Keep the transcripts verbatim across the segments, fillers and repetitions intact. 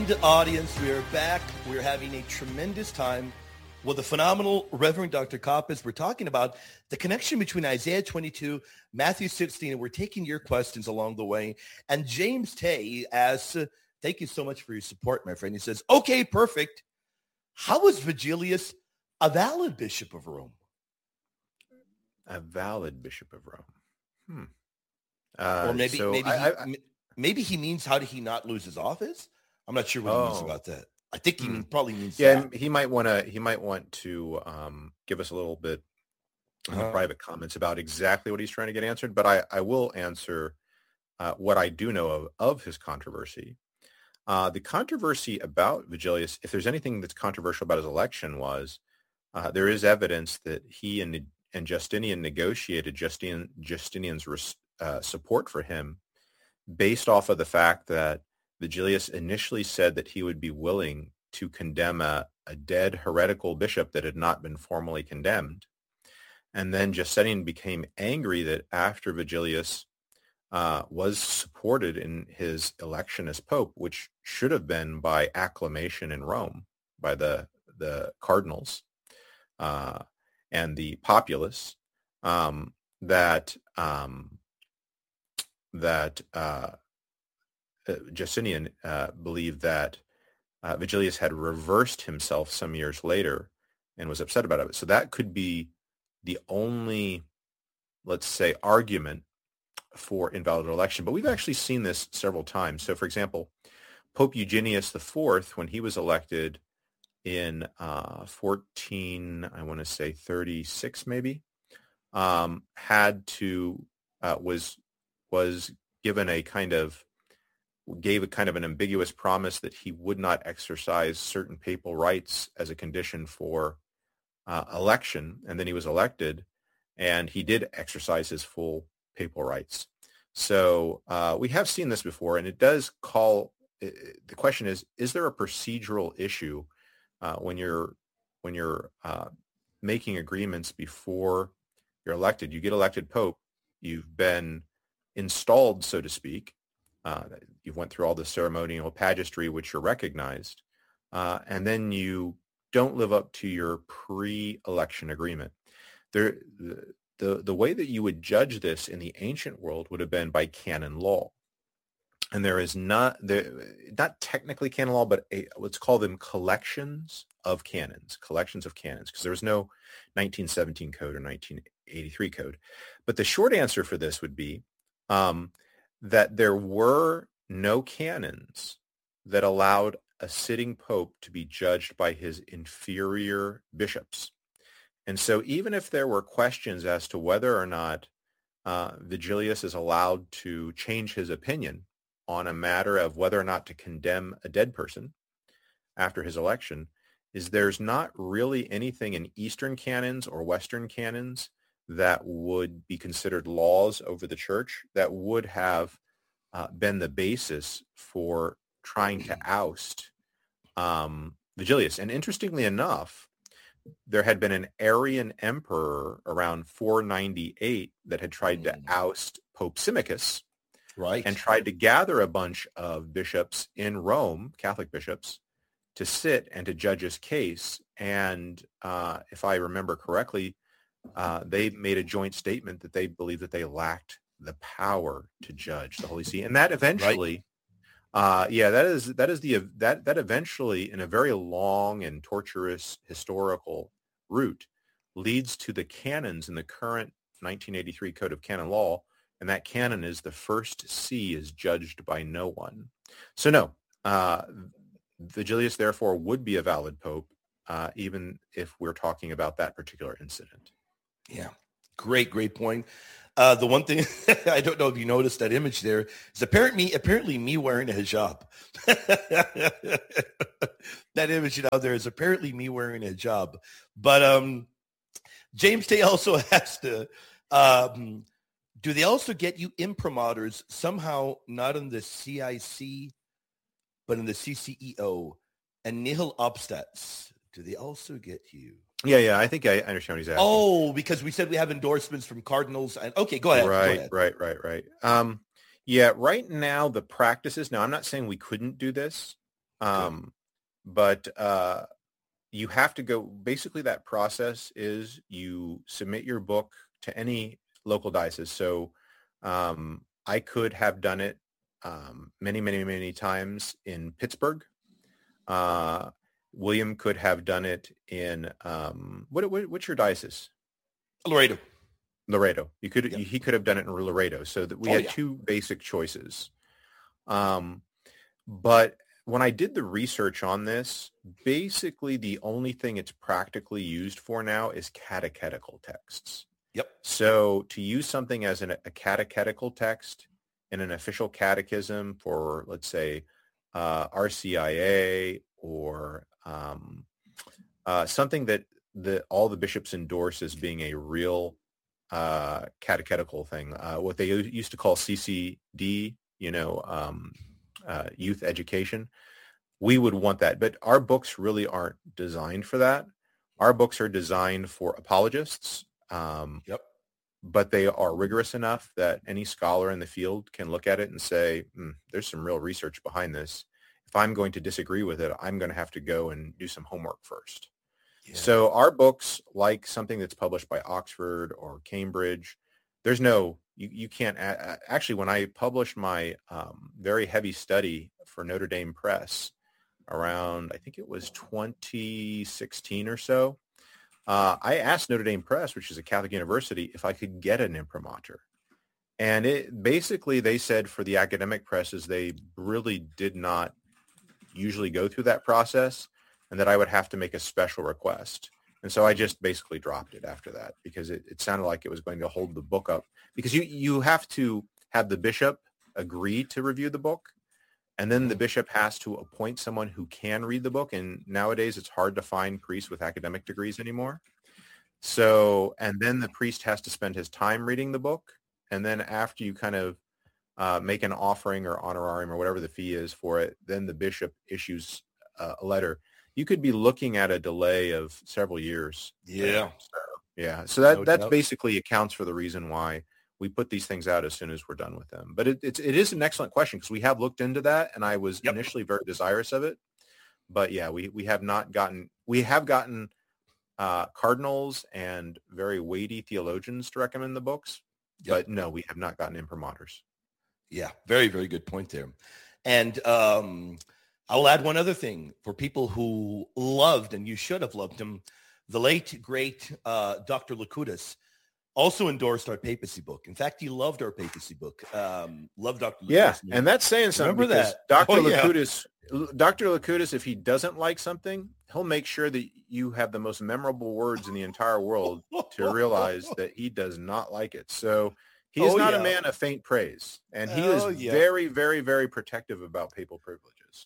And audience, we are back. We're having a tremendous time with the phenomenal Reverend Doctor Koppas. We're talking about the connection between Isaiah twenty-two, Matthew sixteen, and we're taking your questions along the way. And James Tay asks, uh, thank you so much for your support, my friend. He says, okay, perfect. How is Vigilius a valid bishop of Rome? A valid bishop of Rome. Hmm. Uh, or maybe so maybe, I, he, I, maybe he means, how did he not lose his office? I'm not sure what oh, he means about that. I think he hmm. mean, probably means yeah. that. He might want to. He might want to um, give us a little bit in the Uh-huh. private comments about exactly what he's trying to get answered. But I, I will answer uh, what I do know of of his controversy. Uh, the controversy about Vigilius, if there's anything that's controversial about his election, was uh, there is evidence that he and and Justinian negotiated Justinian Justinian's res, uh, support for him based off of the fact that Vigilius initially said that he would be willing to condemn a, a dead heretical bishop that had not been formally condemned. And then Justinian became angry that after Vigilius uh, was supported in his election as pope, which should have been by acclamation in Rome by the, the cardinals uh, and the populace, um, that um, that uh, Justinian uh, believed that uh, Vigilius had reversed himself some years later and was upset about it. So that could be the only, let's say, argument for invalid election. But we've actually seen this several times. So, for example, Pope Eugenius the Fourth, when he was elected in uh, fourteen, I want to say thirty-six, maybe, um, had to uh, was was given a kind of gave a kind of an ambiguous promise that he would not exercise certain papal rights as a condition for uh, election, and then he was elected, and he did exercise his full papal rights. So uh, we have seen this before, and it does call. The question is: is there a procedural issue uh, when you're when you're uh, making agreements before you're elected? You get elected pope. You've been installed, so to speak. Uh, you've went through all the ceremonial pageantry, which you're recognized, uh, and then you don't live up to your pre-election agreement. There, the, the the way that you would judge this in the ancient world would have been by canon law, and there is not there not technically canon law, but a, let's call them collections of canons, collections of canons, because there was no nineteen seventeen code or nineteen eighty-three code. But the short answer for this would be um, that there were no canons that allowed a sitting pope to be judged by his inferior bishops. And so even if there were questions as to whether or not uh, Vigilius is allowed to change his opinion on a matter of whether or not to condemn a dead person after his election, is there's not really anything in Eastern canons or Western canons that would be considered laws over the church that would have uh, been the basis for trying to oust um, Vigilius. And interestingly enough, there had been an Arian emperor around four ninety-eight that had tried to oust Pope Symmachus, right, and tried to gather a bunch of bishops in Rome, Catholic bishops, to sit and to judge his case. And uh, if I remember correctly, uh, they made a joint statement that they believed that they lacked the power to judge the Holy See, and that eventually. Right. Uh, yeah, that is that is the that that eventually, in a very long and torturous historical route, leads to the canons in the current nineteen eighty-three Code of Canon Law, and that canon is the first see is judged by no one. So no, uh, Vigilius therefore would be a valid pope, uh, even if we're talking about that particular incident. Yeah, great, great point. Uh, the one thing, I don't know if you noticed that image there, is apparently, apparently me wearing a hijab. That image you know, there is apparently me wearing a hijab. But um, James Tay also has to, um, do they also get you imprimanders somehow not in the C I C, but in the C C E O and nihil obstats? Do they also get you? Yeah, yeah, I think I understand what he's asking. Oh, because we said we have endorsements from cardinals. And okay, go ahead. Right, go ahead. right, right, right. Um, yeah, right now the practices. Now, I'm not saying we couldn't do this, Um, but uh, you have to go, basically that process is you submit your book to any local diocese. So um, I could have done it um, many, many, many times in Pittsburgh. Uh, William could have done it in, um, what, what, what's your diocese? Laredo. Laredo. You could, Yep. he could have done it in Laredo. So that we Oh, had yeah. two basic choices. Um, but when I did the research on this, basically the only thing it's practically used for now is catechetical texts. Yep. So to use something as an, a catechetical text in an official catechism for, let's say, uh, R C I A or um, uh, something that the, all the bishops endorse as being a real uh, catechetical thing, uh, what they used to call C C D, you know, um, uh, youth education, we would want that. But our books really aren't designed for that. Our books are designed for apologists. Um, Yep. but they are rigorous enough that any scholar in the field can look at it and say, mm, there's some real research behind this. If I'm going to disagree with it, I'm going to have to go and do some homework first. Yeah. So our books, like something that's published by Oxford or Cambridge, there's no, you, you can't, a- actually, when I published my um, very heavy study for Notre Dame Press around, I think it was twenty sixteen or so, Uh, I asked Notre Dame Press, which is a Catholic university, if I could get an imprimatur. And it basically, they said for the academic presses, they really did not usually go through that process and that I would have to make a special request. And so I just basically dropped it after that because it, it sounded like it was going to hold the book up because you, you have to have the bishop agree to review the book. And then the bishop has to appoint someone who can read the book. And nowadays it's hard to find priests with academic degrees anymore. So, and then the priest has to spend his time reading the book. And then after you kind of uh, make an offering or honorarium or whatever the fee is for it, then the bishop issues uh, a letter. You could be looking at a delay of several years. Yeah. So, yeah. So that, No that's doubt. basically accounts for the reason why we put these things out as soon as we're done with them. But it, it's, it is an excellent question because we have looked into that and I was Yep. initially very desirous of it. But yeah, we, we have not gotten, we have gotten uh, cardinals and very weighty theologians to recommend the books. Yep. But no, we have not gotten imprimaturs. Yeah, very, very good point there. And um, I'll add one other thing for people who loved, and you should have loved him, the late, great uh, Doctor Locutus also endorsed our papacy book. In fact, he loved our papacy book. Um, loved Doctor Locutus. Yeah, and that's saying something. Remember because that? Doctor Oh, yeah. Locutus, Doctor Locutus, if he doesn't like something, he'll make sure that you have the most memorable words in the entire world to realize that he does not like it. So he is Oh, not yeah. a man of faint praise, and he Oh, is yeah. very, very, very protective about papal privileges.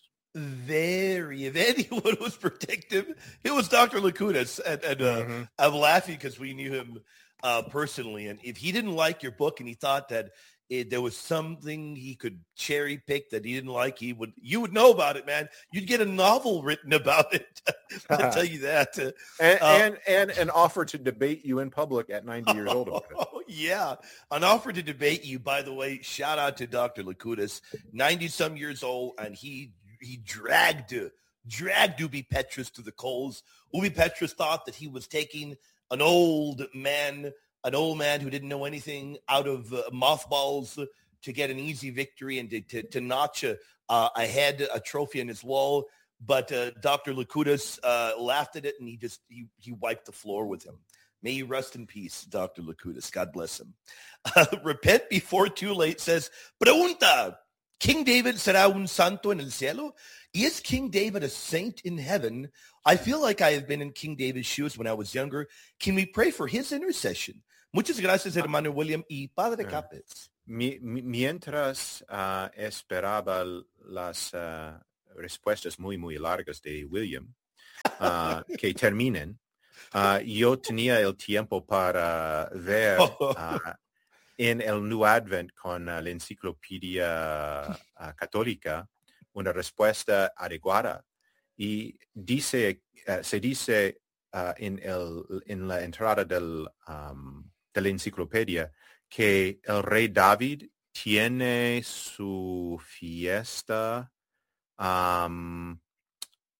Very. If anyone was protective, it was Doctor Locutus. And, and uh, Mm-hmm. I'm laughing because we knew him uh, personally. And if he didn't like your book and he thought that it, there was something he could cherry pick that he didn't like, he would, you would know about it, man. You'd get a novel written about it. I'll tell you that. Uh, And, uh, and and an offer to debate you in public at ninety years old about it. Oh, yeah. An offer to debate you, by the way. Shout out to Doctor Locutus, ninety some years old, and he he dragged dragged Ubi Petrus to the coals. Ubi Petrus thought that he was taking an old man, an old man who didn't know anything out of uh, mothballs to get an easy victory and to, to, to notch a, uh, a head, a trophy on his wall. But uh, Doctor Locutus uh, laughed at it, and he just he, he wiped the floor with him. May you rest in peace, Doctor Locutus. God bless him. Uh, Repent before too late says, Pregunta, King David será un santo en el cielo? Is King David a saint in heaven? I feel like I have been in King David's shoes when I was younger. Can we pray for his intercession? Muchas gracias, hermano William y Padre Yeah. Capes. Mi- mi- mientras uh, esperaba las uh, respuestas muy, muy largas de William uh, que terminen, uh, yo tenía el tiempo para ver uh, en el New Advent con uh, la enciclopedia uh, católica una respuesta adecuada. Y dice, uh, se dice uh, en, el, en la entrada del, um, de la enciclopedia que el rey David tiene su fiesta um,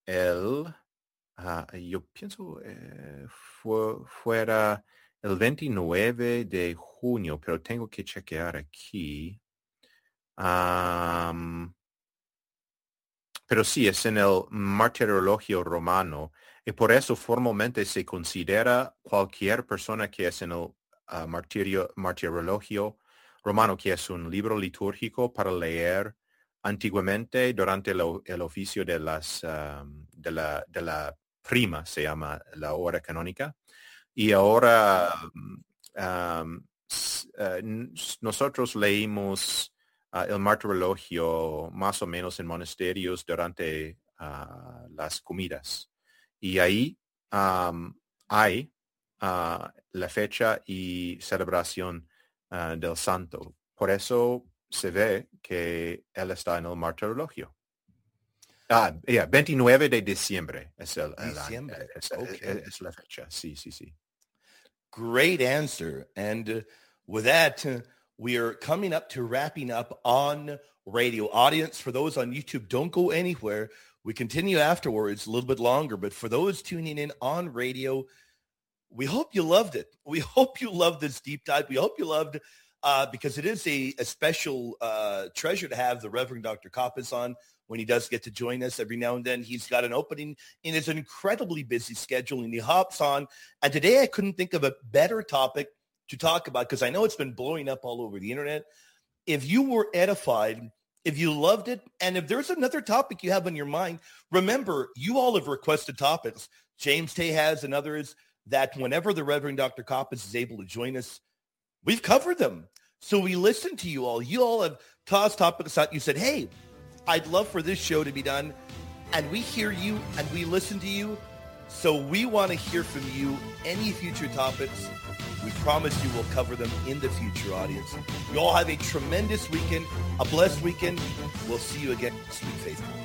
el, uh, yo pienso eh, fu- fuera el veintinueve de junio, pero tengo que chequear aquí. Um, pero sí, es en el martirologio romano, y por eso formalmente se considera cualquier persona que es en el uh, martirio, martirologio romano, que es un libro litúrgico para leer antiguamente durante lo, el oficio de las um, de la de la prima, se llama la hora canónica, y ahora um, s- uh, n- nosotros leímos uh, el martirologio más o menos en monasterios durante uh, las comidas, y ahí um, hay uh, la fecha y celebración uh, del santo. Por eso se ve que él está en el martirologio. Ah, yeah, veintinueve de diciembre es, el, el año, Diciembre. es, Okay. es, es la fecha. Sí, sí, sí. Great answer. And uh, with that, uh, we are coming up to wrapping up on radio. Audience, for those on YouTube, don't go anywhere. We continue afterwards a little bit longer, but for those tuning in on radio, we hope you loved it. We hope you loved this deep dive. We hope you loved uh, because it is a, a special uh, treasure to have the Reverend Doctor Kappas on when he does get to join us every now and then. He's got an opening in his incredibly busy schedule, and he hops on. And today I couldn't think of a better topic to talk about because I know it's been blowing up all over the internet. If you were edified, if you loved it, and if there's another topic you have on your mind, remember, you all have requested topics. James Tay has and others that whenever the Reverend Doctor Kappas is able to join us, we've covered them. So we listen to you all. You all have tossed topics out. You said, hey, I'd love for this show to be done. And we hear you and we listen to you. So we want to hear from you any future topics. We promise you we'll cover them in the future, audience. You all have a tremendous weekend, a blessed weekend. We'll see you again, sweet faithful.